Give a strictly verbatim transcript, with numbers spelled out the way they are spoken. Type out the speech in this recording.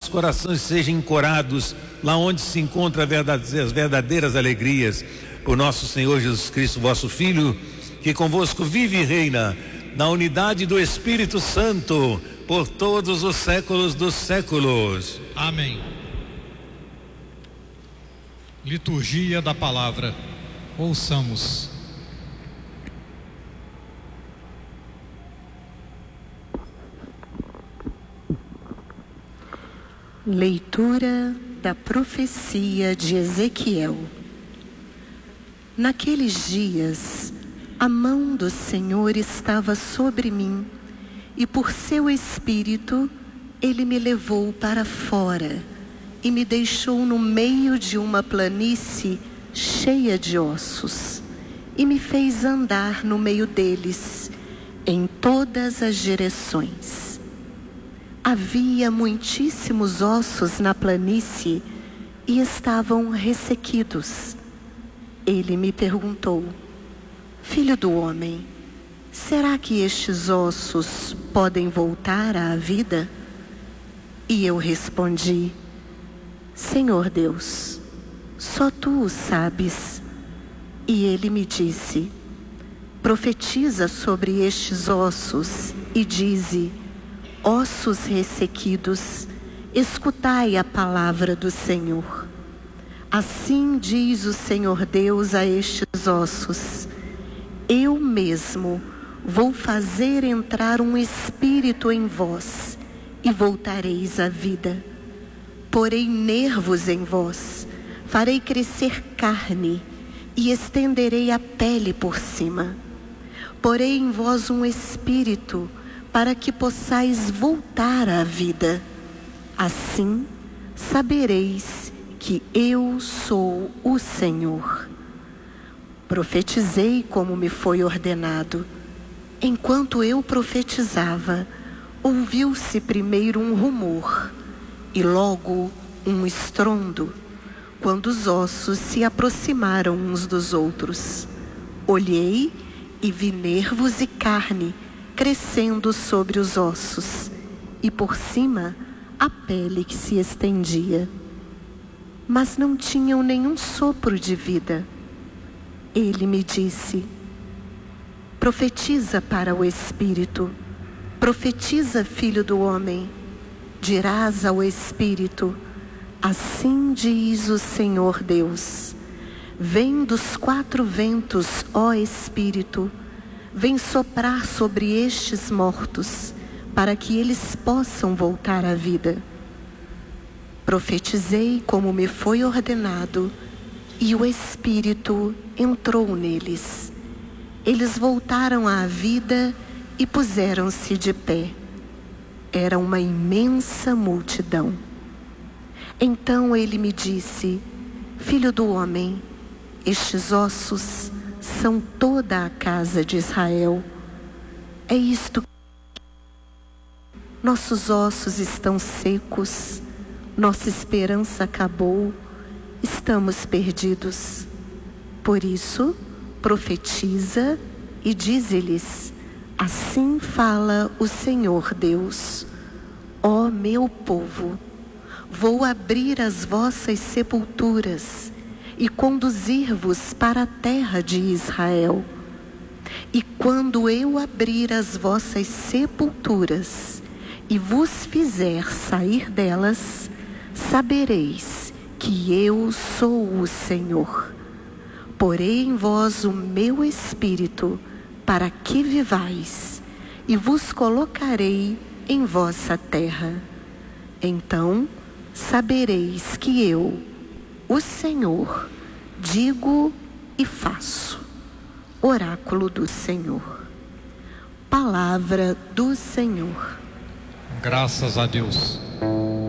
corações sejam encorados lá onde se encontram as verdadeiras alegrias. Por nosso Senhor Jesus Cristo, vosso Filho, que convosco vive e reina na unidade do Espírito Santo por todos os séculos dos séculos. Amém. Liturgia da Palavra. Ouçamos. Leitura da profecia de Ezequiel. Naqueles dias, a mão do Senhor estava sobre mim, e por seu espírito, ele me levou para fora e me deixou no meio de uma planície cheia de ossos, e me fez andar no meio deles, em todas as direções. Havia muitíssimos ossos na planície e estavam ressequidos. Ele me perguntou: Filho do homem, será que estes ossos podem voltar à vida? E eu respondi: Senhor Deus, só tu o sabes. E ele me disse: profetiza sobre estes ossos e dize: ossos ressequidos, escutai a palavra do Senhor. Assim diz o Senhor Deus a estes ossos: eu mesmo vou fazer entrar um espírito em vós, e voltareis à vida. Porei nervos em vós, farei crescer carne, e estenderei a pele por cima. Porei em vós um espírito, para que possais voltar à vida. Assim sabereis que eu sou o Senhor. Profetizei como me foi ordenado. Enquanto eu profetizava, ouviu-se primeiro um rumor e logo um estrondo, quando os ossos se aproximaram uns dos outros. Olhei e vi nervos e carne crescendo sobre os ossos, e por cima a pele que se estendia. Mas não tinham nenhum sopro de vida. Ele me disse: profetiza para o Espírito, profetiza, filho do homem. Dirás ao Espírito: assim diz o Senhor Deus: vem dos quatro ventos, ó Espírito, vem soprar sobre estes mortos, para que eles possam voltar à vida. Profetizei como me foi ordenado, e o Espírito entrou neles. Eles voltaram à vida e puseram-se de pé. Era uma imensa multidão. Então ele me disse: filho do homem, estes ossos são toda a casa de Israel. É isto. Nossos ossos estão secos, nossa esperança acabou, estamos perdidos. Por isso, profetiza e dize-lhes: assim fala o Senhor Deus: ó meu povo, vou abrir as vossas sepulturas e conduzir-vos para a terra de Israel. E quando eu abrir as vossas sepulturas e vos fizer sair delas, sabereis que eu sou o Senhor. Porei em vós o meu espírito, para que vivais, e vos colocarei em vossa terra. Então sabereis que eu, o Senhor, digo e faço. Oráculo do Senhor. Palavra do Senhor. Graças a Deus.